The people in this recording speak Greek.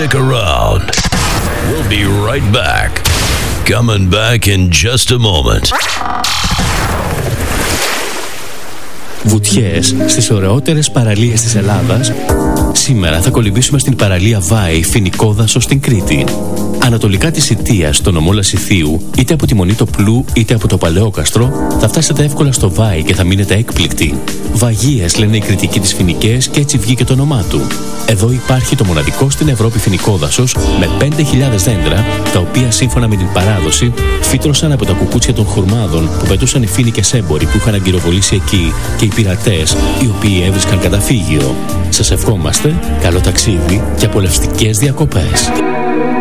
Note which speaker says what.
Speaker 1: Stick around. We'll be right back. Coming back in just a moment.
Speaker 2: Βουτιές στις ωραιότερες παραλίες της Ελλάδας. Σήμερα θα κολυμπήσουμε στην παραλία Βάη, Φοινικό Δάσο στην Κρήτη. Ανατολικά της Ιττίας, στο νομό Λασιθίου, είτε από τη Μονή το Πλού είτε από το Παλαιόκαστρο, θα φτάσετε εύκολα στο Βάη και θα μείνετε έκπληκτοι. Βαγίες λένε οι κριτικοί της Φοινικές και έτσι βγήκε το όνομά του. Εδώ υπάρχει το μοναδικό στην Ευρώπη φοινικό δάσος με 5.000 δέντρα, τα οποία σύμφωνα με την παράδοση φύτρωσαν από τα κουκούτσια των χουρμάδων που πετούσαν οι φοίνικες έμποροι που είχαν αγκυροβολήσει εκεί και οι πειρατές οι οποίοι έβρισκαν καταφύγιο. Σας ευχόμαστε καλό ταξίδι και απολαυστικές διακοπές.